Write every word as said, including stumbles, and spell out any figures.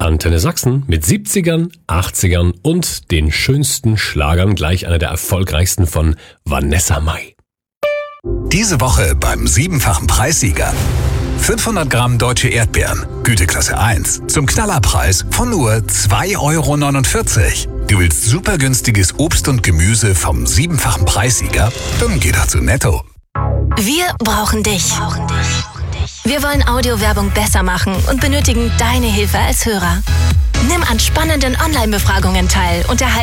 Antenne Sachsen mit siebzigern, achtzigern und den schönsten Schlagern, gleich einer der erfolgreichsten von Vanessa Mai. Diese Woche beim siebenfachen Preissieger. fünfhundert Gramm deutsche Erdbeeren, Güteklasse eins, zum Knallerpreis von nur zwei Euro neunundvierzig. Du willst super günstiges Obst und Gemüse vom siebenfachen Preissieger? Dann geh doch zu Netto. Wir brauchen dich. Wir wollen Audiowerbung besser machen und benötigen deine Hilfe als Hörer. Nimm an spannenden Online-Befragungen teil und erhalte